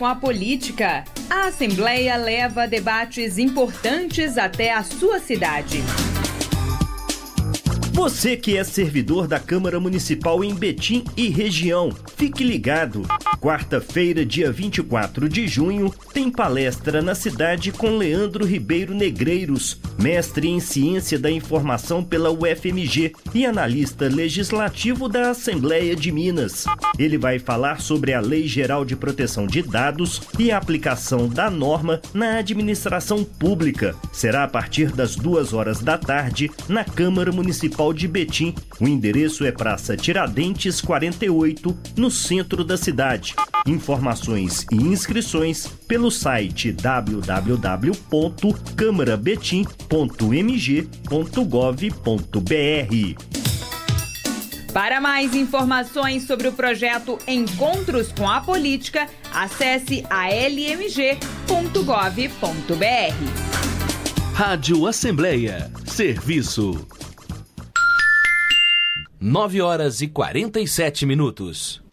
com a política. A Assembleia leva debates importantes até a sua cidade. Você que é servidor da Câmara Municipal em Betim e região, fique ligado. Quarta-feira, dia 24 de junho, tem palestra na cidade com Leandro Ribeiro Negreiros, mestre em Ciência da Informação pela UFMG e analista legislativo da Assembleia de Minas. Ele vai falar sobre a Lei Geral de Proteção de Dados e a aplicação da norma na administração pública. Será a partir das 2h da tarde, na Câmara Municipal de Betim. O endereço é Praça Tiradentes 48, no centro da cidade. Informações e inscrições pelo site www.câmarabetim.mg.gov.br. Para mais informações sobre o projeto Encontros com a Política, acesse almg.gov.br. Rádio Assembleia. Serviço. 9h47.